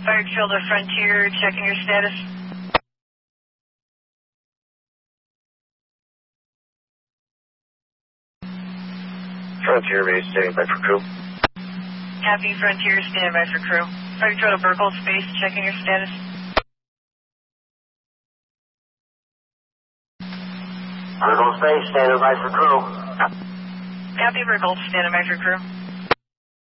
Fire Controller Frontier, checking your status. Frontier base, standing by for crew. Copy, Frontier, standing by for crew. Fire Controller Burkle Space, checking your status. Burkle Space, standing by for crew. Copy, Burkle, standing by for crew.